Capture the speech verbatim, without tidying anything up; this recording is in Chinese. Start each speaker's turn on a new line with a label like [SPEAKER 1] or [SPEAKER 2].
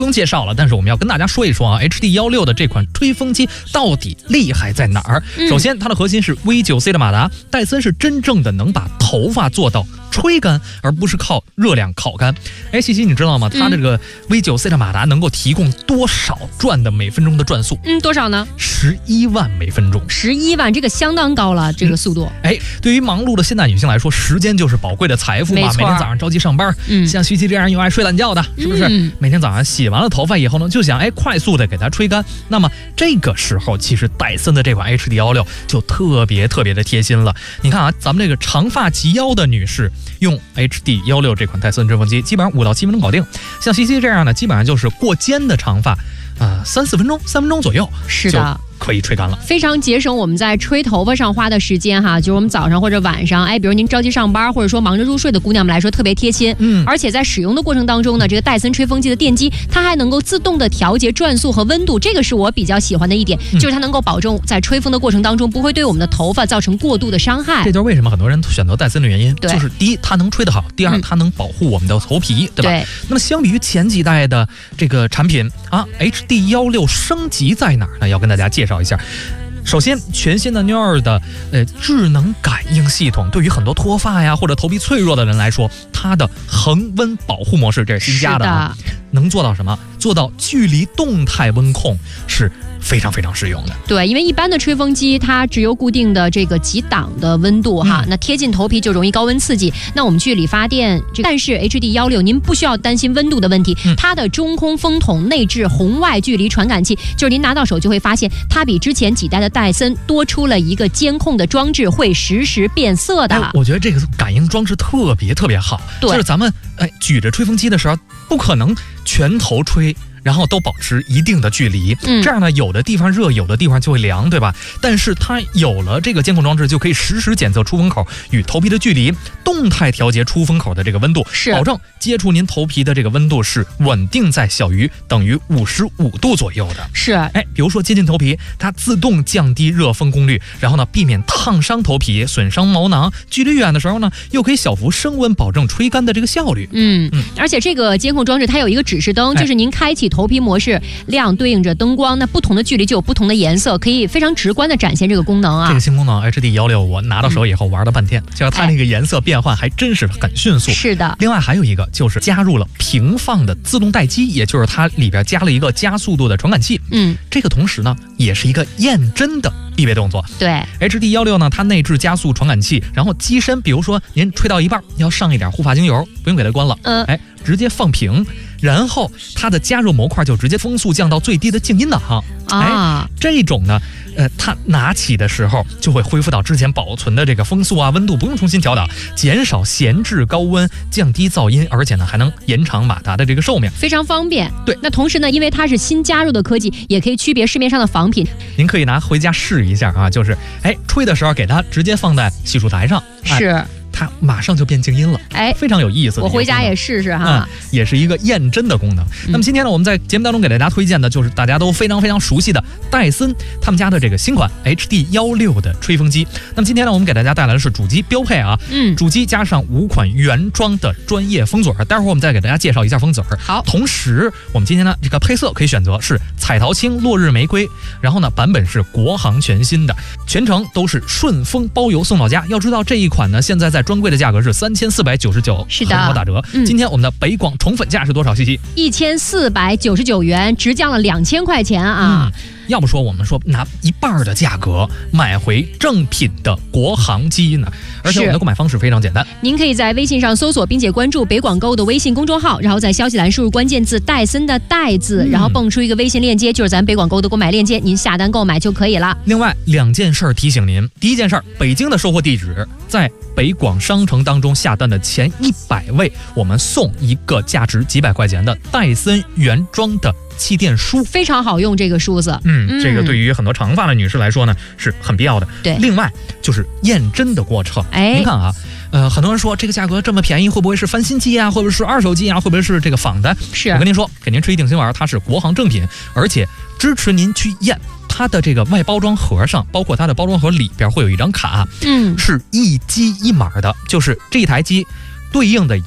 [SPEAKER 1] 不用介绍了，但是我们要跟大家说一说啊 ，H D 十六 的这款吹风机到底厉害在哪儿？
[SPEAKER 2] 嗯、
[SPEAKER 1] 首先，它的核心是 V 九 C 的马达，戴森是真正的能把头发做到吹干，而不是靠热量烤干。哎，西西，你知道吗？它这个 V 九 C 的马达能够提供多少转的每分钟的转速？
[SPEAKER 2] 嗯，多少呢？
[SPEAKER 1] 十一万每分钟。
[SPEAKER 2] 十一万，这个相当高了，这个速度。
[SPEAKER 1] 嗯、哎，对于忙碌的现代女性来说，时间就是宝贵的财富嘛。每天早上着急上班，嗯，像西西这样又爱睡懒觉的，是不是？嗯、每天早上洗完了头发以后呢，就想哎快速的给它吹干。那么这个时候，其实戴森的这款 H D 十六 就特别特别的贴心了。你看啊，咱们这个长发及腰的女士用 H D 十六 这款戴森吹风机，基本上五到七分钟搞定。像西西这样呢，基本上就是过肩的长发，呃，三四分钟、三分钟左右，
[SPEAKER 2] 是的。
[SPEAKER 1] 可以吹干了，
[SPEAKER 2] 非常节省我们在吹头发上花的时间哈。就是我们早上或者晚上，哎，比如您着急上班，或者说忙着入睡的姑娘们来说，特别贴心。嗯，而且在使用的过程当中呢，这个戴森吹风机的电机，它还能够自动的调节转速和温度，这个是我比较喜欢的一点，嗯、就是它能够保证在吹风的过程当中不会对我们的头发造成过度的伤害。
[SPEAKER 1] 这就是为什么很多人选择戴森的原因，就是第一，它能吹得好；第二，它能保护我们的头皮，对吧？对。那么相比于前几代的这个产品啊 ，H D 十六 升级在哪儿呢？要跟大家介绍一下。首先，全新的 Near 的呃智能感应系统，对于很多脱发呀或者头皮脆弱的人来说，它的恒温保护模式这是新加的啊，能做到什么？做到距离动态温控是非常非常实用的。
[SPEAKER 2] 对，因为一般的吹风机它只有固定的这个几档的温度哈，嗯、那贴近头皮就容易高温刺激。那我们去理发店，但是 H D 十六 您不需要担心温度的问题，嗯、它的中空风筒内置红外距离传感器，就是您拿到手就会发现，它比之前几代的戴森多出了一个监控的装置，会实时变色的。
[SPEAKER 1] 哎、我觉得这个感应装置特别特别好，对，就是咱们哎举着吹风机的时候，不可能全头吹。然后都保持一定的距离，嗯、这样呢，有的地方热，有的地方就会凉，对吧？但是它有了这个监控装置，就可以实时检测出风口与头皮的距离，动态调节出风口的这个温度，
[SPEAKER 2] 是
[SPEAKER 1] 保证接触您头皮的这个温度是稳定在小于等于五十五度左右的。
[SPEAKER 2] 是，
[SPEAKER 1] 哎，比如说接近头皮，它自动降低热风功率，然后呢，避免烫伤头皮、损伤毛囊。距离远的时候呢，又可以小幅升温，保证吹干的这个效率。
[SPEAKER 2] 嗯嗯，而且这个监控装置它有一个指示灯，就是您开启头皮模式亮对应着灯光，那不同的距离就有不同的颜色，可以非常直观的展现这个功能啊。
[SPEAKER 1] 这个新功能 H D 十六 我拿到手以后玩了半天，就是它那个颜色变换还真是很迅速。
[SPEAKER 2] 是的。
[SPEAKER 1] 另外还有一个就是加入了平放的自动待机，也就是它里边加了一个加速度的传感器。嗯，这个同时呢也是一个验真的必备动作。
[SPEAKER 2] 对
[SPEAKER 1] ，H D 十六 呢，它内置加速传感器，然后机身，比如说您吹到一半要上一点护发精油，不用给它关了，嗯，哎，直接放平，然后它的加热模块就直接风速降到最低的静音档啊，哎，这种呢，呃，它拿起的时候就会恢复到之前保存的这个风速啊、温度，不用重新调导，减少闲置高温，降低噪音，而且呢还能延长马达的这个寿命，
[SPEAKER 2] 非常方便。
[SPEAKER 1] 对，
[SPEAKER 2] 那同时呢，因为它是新加入的科技，也可以区别市面上的仿品。
[SPEAKER 1] 您可以拿回家试一下啊，就是哎吹的时候给它直接放在洗漱台上，
[SPEAKER 2] 是。
[SPEAKER 1] 哎它马上就变静音了，哎，非常有意思。
[SPEAKER 2] 我回家也试试哈、
[SPEAKER 1] 嗯，也是一个验真的功能。嗯、那么今天呢，我们在节目当中给大家推荐的就是大家都非常非常熟悉的戴森他们家的这个新款 H D 十六 的吹风机。那么今天呢，我们给大家带来的是主机标配啊，嗯，主机加上五款原装的专业封嘴，待会儿我们再给大家介绍一下封嘴。
[SPEAKER 2] 好，
[SPEAKER 1] 同时我们今天呢这个配色可以选择是彩桃青、落日玫瑰，然后呢版本是国行全新的，全程都是顺丰包邮送到家。要知道这一款呢，现在在专柜的价格是三千四百九十九，
[SPEAKER 2] 是的，
[SPEAKER 1] 很好打折。嗯、今天我们的北广宠粉价是多少？西西，
[SPEAKER 2] 一千四百九十九元，直降了两千块钱啊！
[SPEAKER 1] 嗯要不说我们说拿一半的价格买回正品的国行机呢，而且我们的购买方式非常简单，
[SPEAKER 2] 您可以在微信上搜索并且关注北广购的微信公众号，然后在消息栏输入关键字戴森的戴字，然后蹦出一个微信链接，就是咱北广购的购买链接，您下单购买就可以了。
[SPEAKER 1] 另外两件事提醒您，第一件事，北京的售货地址在北广商城当中下单的前一百位，我们送一个价值几百块钱的戴森原装的气垫梳，
[SPEAKER 2] 非常好用这个梳子。
[SPEAKER 1] 嗯，嗯这个对于很多长发的女士来说呢是很必要的。
[SPEAKER 2] 对，
[SPEAKER 1] 另外就是验真的过程。
[SPEAKER 2] 哎，
[SPEAKER 1] 您看啊，呃，很多人说这个价格这么便宜，会不会是翻新机啊？会不会是二手机啊？会不会是这个仿的？
[SPEAKER 2] 是
[SPEAKER 1] 我跟您说，给您吃一定心丸，它是国行正品，而且支持您去验。它的这个外包装盒上，包括它的包装盒里边会有一张卡，嗯，是一机一码的，就是这台机对应的